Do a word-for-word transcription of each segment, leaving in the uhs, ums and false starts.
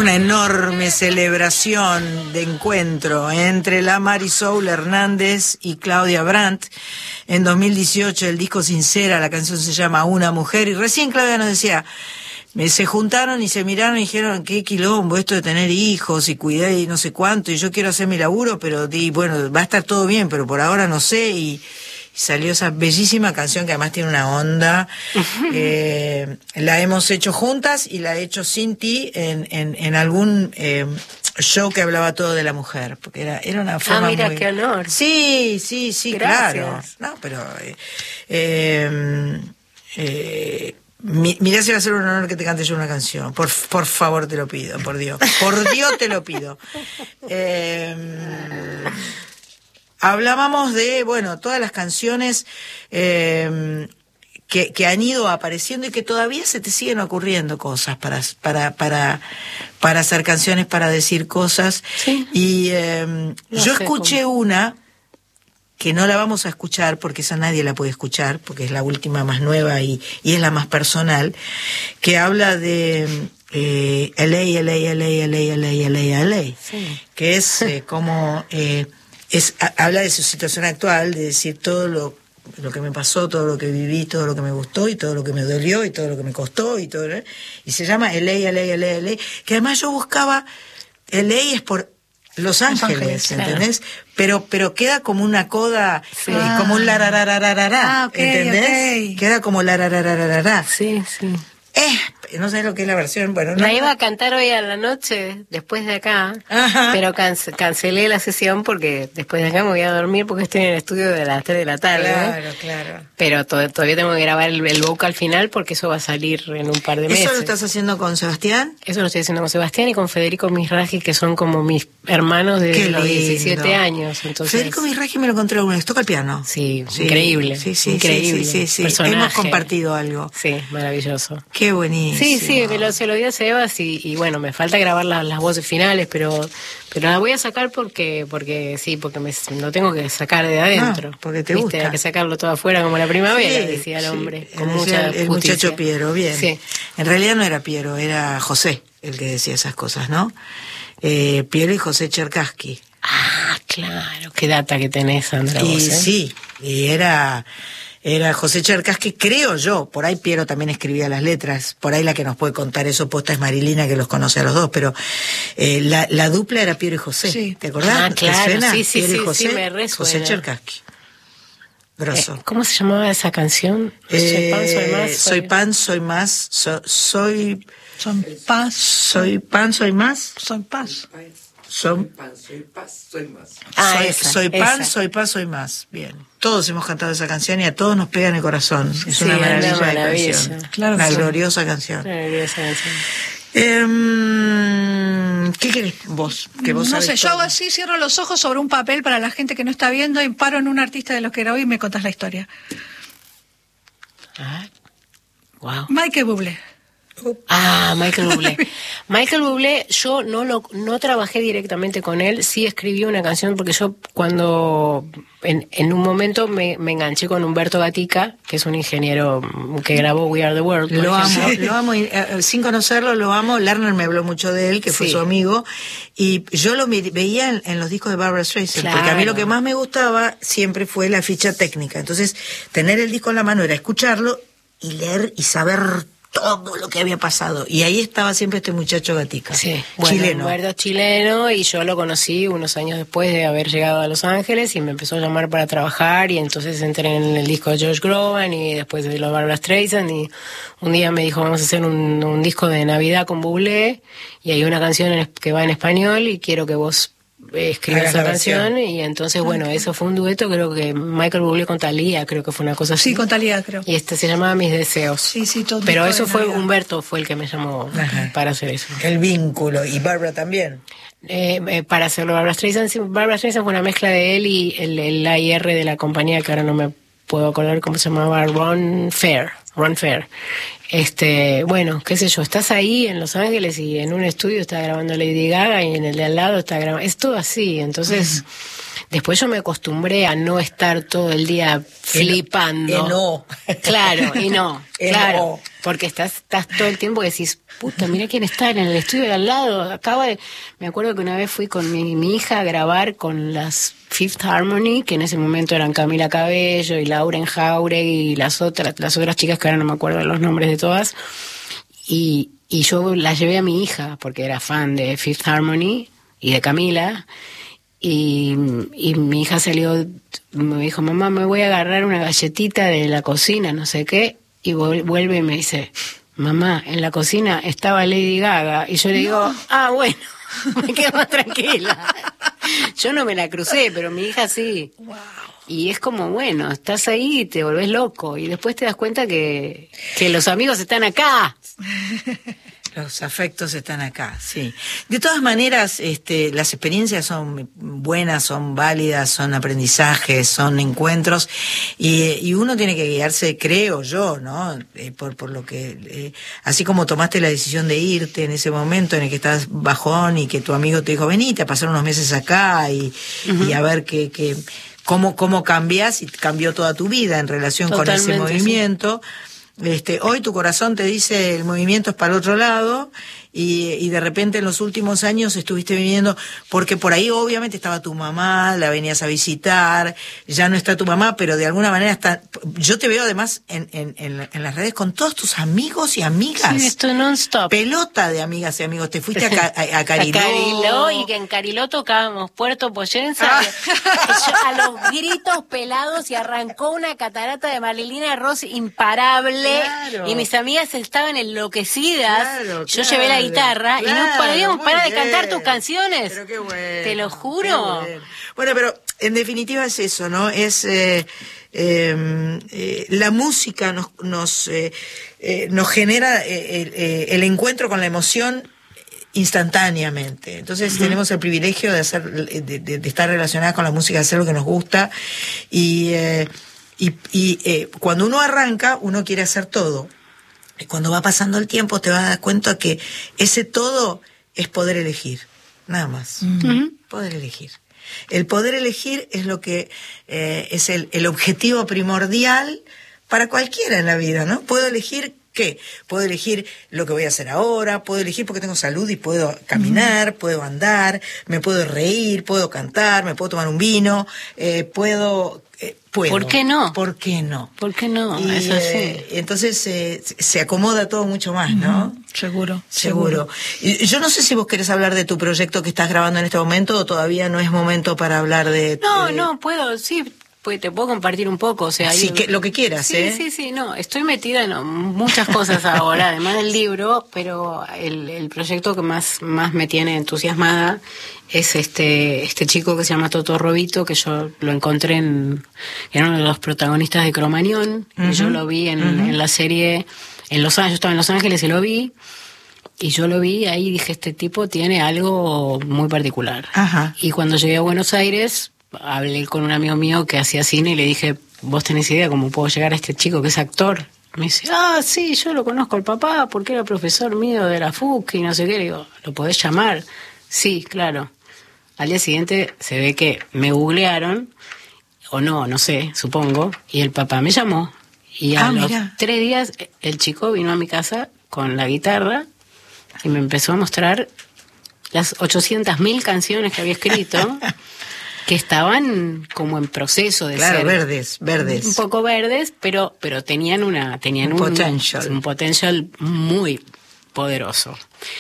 una enorme celebración de encuentro entre la Marisol Hernández y Claudia Brandt. En dos mil dieciocho el disco Sincera, la canción se llama Una Mujer, y recién Claudia nos decía, se juntaron y se miraron y dijeron, qué quilombo esto de tener hijos y cuidar y no sé cuánto, y yo quiero hacer mi laburo, pero di, bueno, va a estar todo bien, pero por ahora no sé, y... Y salió esa bellísima canción que además tiene una onda. Eh, la hemos hecho juntas y la he hecho sin ti en, en, en algún eh, show que hablaba todo de la mujer. Porque era, era una forma Ah, mira, muy... qué honor. Sí, sí, sí, Gracias. claro. No, pero... Eh, eh, eh, mi, mirá si va a ser un honor que te cante yo una canción. Por, por favor, te lo pido, por Dios. Por Dios te lo pido. Eh... Hablábamos de, bueno, todas las canciones eh, que, que han ido apareciendo y que todavía se te siguen ocurriendo cosas para para para para hacer canciones, para decir cosas. Sí. Y eh, No yo sé escuché cómo. una que no la vamos a escuchar porque esa nadie la puede escuchar porque es la última más nueva y, y es la más personal, que habla de eh, L A, L A, L A, L A, L A, L A, L A, Sí. que es eh, como... Eh, Es, a, habla de su situación actual, de decir todo lo, lo que me pasó, todo lo que viví, todo lo que me gustó y todo lo que me dolió y todo lo que me costó y todo, ¿eh? Y se llama L A, L A, L A, L A, que además yo buscaba, L A es por Los Ángeles, Ángeles, ¿entendés? Claro. Pero pero queda como una coda, Sí. eh, como un larararararará, Ah, ok, ¿entendés? ok. Queda como larararararará. Sí, sí. Eh, no sé lo que es la versión, bueno, no, La iba a cantar hoy a la noche, después de acá, Ajá. pero canc- cancelé la sesión porque después de acá me voy a dormir porque estoy en el estudio de las tres de la tarde. Claro, claro. Pero to- todavía tengo que grabar el, el vocal final porque eso va a salir en un par de meses. ¿Eso lo estás haciendo con Sebastián? Eso lo estoy haciendo con Sebastián y con Federico Misraji, que son como mis hermanos Qué desde los lindo. diecisiete años. Entonces, Federico Misraji me lo encontré alguna vez, toca el piano. Sí, increíble. Sí, sí, increíble. sí, sí, sí. Personaje. Hemos compartido algo. Sí, maravilloso. Qué buenísimo. Sí, sí, me lo, se lo di a Sebas y, y bueno, me falta grabar la- las voces finales, pero pero la voy a sacar porque porque sí, porque me, lo tengo que sacar de adentro. Ah, porque te ¿Viste? gusta. Hay que sacarlo todo afuera como la primavera, Sí, decía el sí. hombre, El- con el- mucha el justicia. muchacho Piero, bien. Sí. En realidad no era Piero, era José el que decía esas cosas, ¿no? Eh, Piero y José Cherkassky. Ah, claro, qué data que tenés, Sandra. Y vos, ¿eh? sí, y era... Era José Cherkassky, creo yo, por ahí Piero también escribía las letras, por ahí la que nos puede contar eso posta es Marilina, que los conoce a los dos, pero eh, la, la dupla era Piero y José, Sí. ¿te acordás? Ah, ¿Te claro, suena? sí, sí, Piero y sí, José, sí, me resuena. José Cherkassky. Grosso. Eh, ¿Cómo se llamaba esa canción? Soy pan, soy más. Eh, soy pan, soy más, so- soy, Son paz, soy pan, soy más, son paz. son, Pan, soy paz, soy más. Ah, soy, esa, soy pan, esa. soy paz, soy más. Bien. Todos hemos cantado esa canción y a todos nos pega en el corazón. Es Sí, una es una maravilla, de maravilla. canción. Claro una que sí. gloriosa canción. Maravillosa canción. Em, ¿Qué querés vos? Que vos No sabés sé, yo todo. hago así, cierro los ojos sobre un papel para la gente que no está viendo y paro en un artista de los que era hoy y me contás la historia. Ah, wow. Michael Bublé. Ah, Michael Bublé. Michael Bublé, yo no lo no trabajé directamente con él, sí escribí una canción porque yo cuando en, en un momento me, me enganché con Humberto Gatica, que es un ingeniero que grabó We Are the World. por Lo amo, ejemplo. lo amo, y, eh, sin conocerlo lo amo. Lerner me habló mucho de él, que fue Sí. su amigo, y yo lo mi- veía en, en los discos de Barbra Streisand, Claro. porque a mí lo que más me gustaba siempre fue la ficha técnica. Entonces, tener el disco en la mano era escucharlo y leer y saber todo lo que había pasado. Y ahí estaba siempre este muchacho Gatica, Sí, bueno, chileno. Humberto es chileno y yo lo conocí unos años después de haber llegado a Los Ángeles y me empezó a llamar para trabajar y entonces entré en el disco de Josh Groban y después de los Barbra Streisand y un día me dijo vamos a hacer un, un disco de Navidad con Bublé y hay una canción en es- que va en español y quiero que vos eh, escribas Hagas esa la canción versión. y entonces bueno, eso fue un dueto, creo que Michael Bublé con Thalía, creo que fue una cosa así. Sí, con Talía, creo. Y este se llamaba Mis Deseos. Sí, sí, todo Pero disco eso de fue Navidad. Humberto, fue el que me llamó Ajá. para hacer eso. El vínculo, y Barbara también. Eh, eh, para hacerlo Barbra Streisand, sí, Barbra Streisand fue una mezcla de él y el, el A I R de la compañía que ahora no me puedo acordar cómo se llamaba, Ron Fair, Ron Fair. Este, bueno, qué sé yo, estás ahí en Los Ángeles y en un estudio está grabando Lady Gaga y en el de al lado está grabando, es todo así, entonces después yo me acostumbré a no estar todo el día flipando. Y no. Claro, y no, Y claro. no. Porque estás, estás todo el tiempo que decís, puta, mira quién está en el estudio de al lado. Acaba de... Me acuerdo que una vez fui con mi, mi hija a grabar con las Fifth Harmony, que en ese momento eran Camila Cabello y Lauren Jauregui y las otras, las otras chicas que ahora no me acuerdo los nombres de todas. Y, y yo la llevé a mi hija, porque era fan de Fifth Harmony y de Camila. Y, y mi hija salió, me dijo, mamá, me voy a agarrar una galletita de la cocina, no sé qué, y vuelve y me dice, mamá, en la cocina estaba Lady Gaga, y yo le digo, no. ah, bueno, me quedo más tranquila. Yo no me la crucé, pero mi hija sí. Wow. Y es como, bueno, estás ahí y te volvés loco, y después te das cuenta que, que los amigos están acá. Los afectos están acá, sí. De todas maneras, este, las experiencias son buenas, son válidas, son aprendizajes, son encuentros, y, y uno tiene que guiarse, creo yo, ¿no? Eh, por, por lo que, eh, así como tomaste la decisión de irte en ese momento en el que estás bajón y que tu amigo te dijo, venite a pasar unos meses acá y, uh-huh. y a ver qué, qué, cómo, cómo cambias, y cambió toda tu vida en relación Totalmente, con ese movimiento. Sí. Este, hoy tu corazón te dice el movimiento es para el otro lado, y, y de repente en los últimos años estuviste viviendo, porque por ahí obviamente estaba tu mamá, la venías a visitar, ya no está tu mamá, pero de alguna manera está, yo te veo además en, en, en, en las redes con todos tus amigos y amigas. Sí, esto non-stop. Pelota de amigas y amigos, te fuiste a, a, a Cariló. A Cariló, y que en Cariló tocábamos Puerto Poyensa, ah. yo, a los gritos pelados, y arrancó una catarata de Marilina Ross imparable, claro. y mis amigas estaban enloquecidas, claro, yo claro. llevé la guitarra, claro, y no podíamos parar bien. de cantar tus canciones. Pero qué bueno, te lo juro. Bueno, pero en definitiva es eso, ¿no? Es eh, eh, eh, la música nos nos eh, eh, nos genera eh, eh, el encuentro con la emoción instantáneamente. Entonces uh-huh. tenemos el privilegio de hacer de, de, de estar relacionadas con la música, de hacer lo que nos gusta, y eh, y, y eh, cuando uno arranca, uno quiere hacer todo. Y cuando va pasando el tiempo te vas a dar cuenta que ese todo es poder elegir, nada más. Uh-huh. Poder elegir. El poder elegir es lo que eh, es el, el objetivo primordial para cualquiera en la vida, ¿no? Puedo elegir ¿qué? Puedo elegir lo que voy a hacer ahora, puedo elegir porque tengo salud y puedo caminar, uh-huh. puedo andar, me puedo reír, puedo cantar, me puedo tomar un vino, eh, puedo... Eh, puedo. ¿Por qué no? ¿Por qué no? ¿Por qué no? Y, es así. Eh, entonces eh, se acomoda todo mucho más, ¿no? Uh-huh. Seguro, seguro. Seguro. Y yo no sé si vos querés hablar de tu proyecto que estás grabando en este momento, o todavía no es momento para hablar de... No, de... no, puedo, sí... Pues te puedo compartir un poco, o sea... Sí, yo, que, lo que quieras, sí, ¿eh? Sí, sí, no, estoy metida en muchas cosas ahora, además del libro, pero el, el proyecto que más, más me tiene entusiasmada es este este chico que se llama Toto Robito, que yo lo encontré en... era uno de los protagonistas de Cromañón, uh-huh. y yo lo vi en, uh-huh. en la serie en Los Ángeles, yo estaba en Los Ángeles y lo vi, y yo lo vi ahí y dije, este tipo tiene algo muy particular. Ajá. Y cuando llegué a Buenos Aires... hablé con un amigo mío que hacía cine y le dije, ¿vos tenés idea cómo puedo llegar a este chico que es actor? Me dice, ah, sí, yo lo conozco al papá porque era profesor mío de la F U C y no sé qué. Le digo, ¿lo podés llamar? Sí, claro. Al día siguiente se ve que me googlearon, o no, no sé, supongo, y el papá me llamó. Y a ah, los mira. tres días el chico vino a mi casa con la guitarra y me empezó a mostrar las ochocientas mil canciones que había escrito. Que estaban como en proceso de claro, ser verdes, verdes. Un poco verdes, pero pero tenían una tenían un, un potential, un potencial muy poderoso.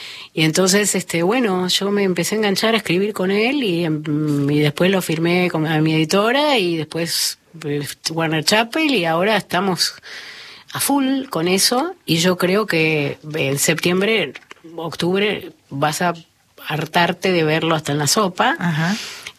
Y entonces este bueno, yo me empecé a enganchar a escribir con él y, y después lo firmé con a mi editora y después Warner Chappell y ahora estamos a full con eso y yo creo que en septiembre, octubre vas a hartarte de verlo hasta en la sopa. Ajá.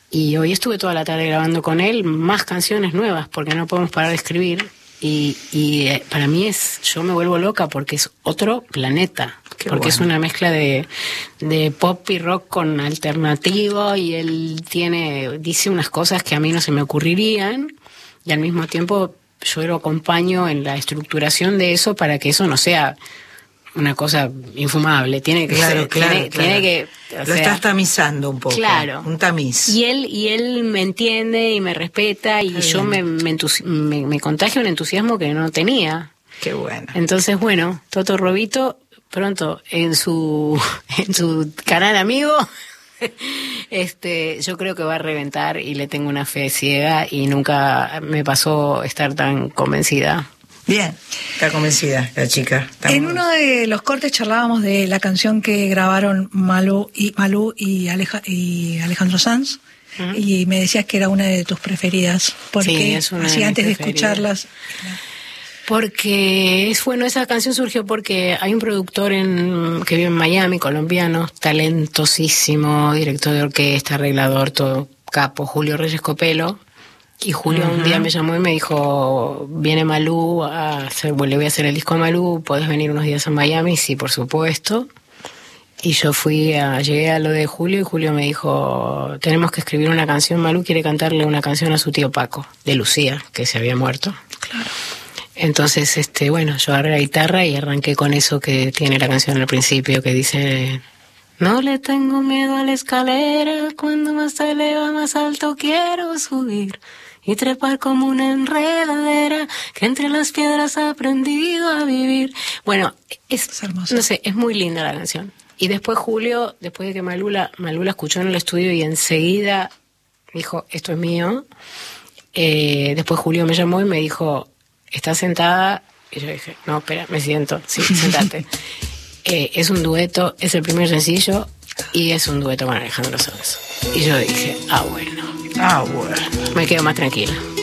Y hoy estuve toda la tarde grabando con él más canciones nuevas porque no podemos parar de escribir y, y eh, para mí es, yo me vuelvo loca porque es otro planeta. Qué porque bueno. Es una mezcla de, de pop y rock con alternativo y él tiene, dice unas cosas que a mí no se me ocurrirían y al mismo tiempo yo lo acompaño en la estructuración de eso para que eso no sea una cosa infumable, tiene que claro, ser, claro, tiene, claro. tiene que lo sea, estás tamizando un poco, claro, un tamiz. Y él y él me entiende y me respeta y Está yo me me, entusi- me me contagio un entusiasmo que no tenía. Qué bueno. Entonces, bueno, Toto Robito, pronto en su, en su canal amigo, este, yo creo que va a reventar y le tengo una fe ciega y nunca me pasó estar tan convencida. Bien, está convencida la chica. Está En muy- uno de los cortes charlábamos de la canción que grabaron Malú y Malú y, Aleja- y Alejandro Sanz. Ujú. Y me decías que era una de tus preferidas, porque Sí, es una de así mis antes de preferidas. escucharlas. Porque es bueno, esa canción surgió porque hay un productor en, que vive en Miami, colombiano, talentosísimo, director de orquesta, arreglador, todo capo, Julio Reyes Copelo. Y Julio un día me llamó y me dijo, viene Malú, a hacer, bueno, le voy a hacer el disco a Malú, ¿podés venir unos días a Miami? Sí, por supuesto. Y yo fui a, llegué a lo de Julio y Julio me dijo, tenemos que escribir una canción, Malú quiere cantarle una canción a su tío Paco, de Lucía, que se había muerto. Claro. Entonces, este, bueno, yo agarré la guitarra y arranqué con eso que tiene la canción al principio, que dice, no le tengo miedo a la escalera, cuando más se eleva más alto quiero subir y trepar como una enredadera que entre las piedras ha aprendido a vivir. Bueno, es, Es hermoso. no sé, es muy linda la canción. Y después Julio, después de que Malula, Malula escuchó en el estudio y enseguida dijo, esto es mío. Eh, después Julio me llamó y me dijo, ¿estás sentada? Y yo dije, no, espera, me siento. Sí, sentate. eh, es un dueto, es el primer sencillo y es un dueto con Alejandro Sanz. Y yo dije, ah, bueno, Ah, bueno. me quedo más tranquila.